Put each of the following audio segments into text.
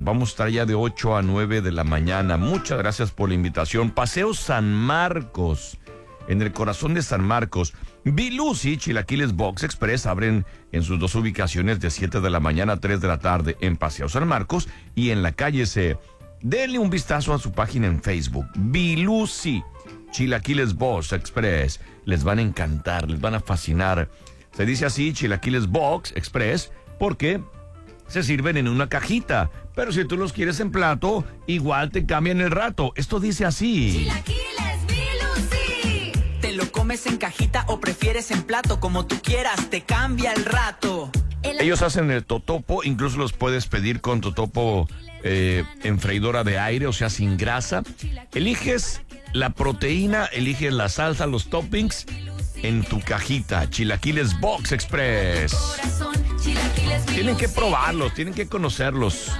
vamos a estar ya de 8 a 9 de la mañana. Muchas gracias por la invitación. Paseo San Marcos, en el corazón de San Marcos. Vilusi, Chilaquiles Box Express abren en sus dos ubicaciones de 7 de la mañana a 3 de la tarde en Paseo San Marcos y en la calle C. Denle un vistazo a su página en Facebook. Vilusi, Chilaquiles Box Express. Les van a encantar, les van a fascinar. Se dice así, Chilaquiles Box Express, porque se sirven en una cajita. Pero si tú los quieres en plato, igual te cambian el rato. Esto dice así. Chilaquiles Vilusi. ¿Te lo comes en cajita o prefieres en plato? Como tú quieras, te cambia el rato. Ellos hacen el totopo, incluso los puedes pedir con totopo en freidora de aire, o sea, sin grasa. Eliges la proteína, eliges la salsa, los toppings en tu cajita. Chilaquiles Box Express. Tienen que probarlos, tienen que conocerlos.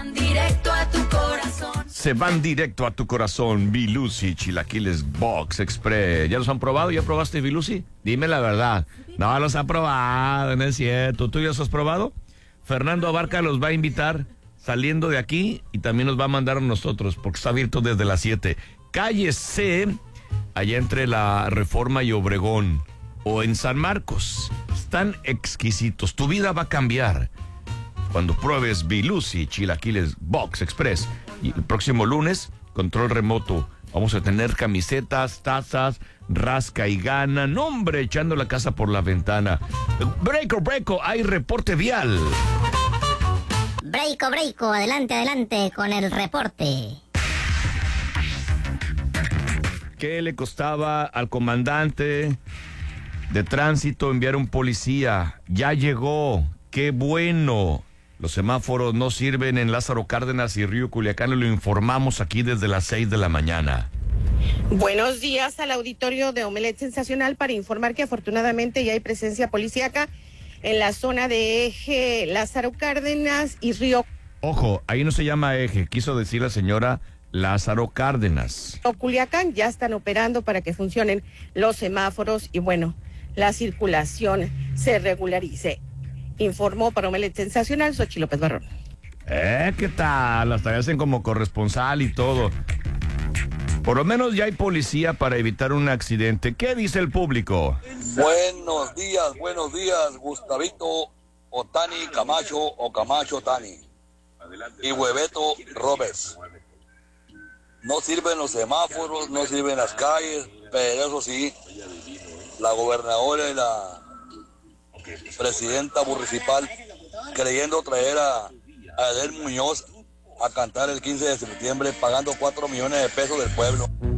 Se van directo a tu corazón. Vilusi, Chilaquiles Box Express. ¿Ya los han probado? ¿Ya probaste Vilusi? Dime la verdad. No los ha probado, no es cierto. ¿Tú ya los has probado? Fernando Abarca los va a invitar saliendo de aquí y también nos va a mandar a nosotros porque está abierto desde las 7. Calle C, allá entre la Reforma y Obregón, o en San Marcos. Están exquisitos. Tu vida va a cambiar cuando pruebes Vilusi, Chilaquiles Box Express. Y el próximo lunes, control remoto. Vamos a tener camisetas, tazas, rasca y gana. No, hombre, echando la casa por la ventana. Breako, hay reporte vial. Breako, adelante con el reporte. ¿Qué le costaba al comandante de tránsito enviar un policía? Ya llegó, qué bueno. Los semáforos no sirven en Lázaro Cárdenas y Río Culiacán, y lo informamos aquí desde las 6 de la mañana. Buenos días al auditorio de Omelet Sensacional para informar que afortunadamente ya hay presencia policíaca en la zona de Eje, Lázaro Cárdenas y Río. Ojo, ahí no se llama Eje, quiso decir la señora Lázaro Cárdenas. Culiacán ya están operando para que funcionen los semáforos y bueno, la circulación se regularice. Informó para Omelet Sensacional Xochitl López Barrón. ¿Qué tal? Hasta hacen como corresponsal y todo. Por lo menos ya hay policía para evitar un accidente. ¿Qué dice el público? Buenos días, Gustavito Otani Camacho o Camacho Tani y Hueveto Roberts. No sirven los semáforos, no sirven las calles, pero eso sí, la gobernadora y la presidenta municipal creyendo traer a Edel Muñoz a cantar el 15 de septiembre pagando 4 millones de pesos del pueblo.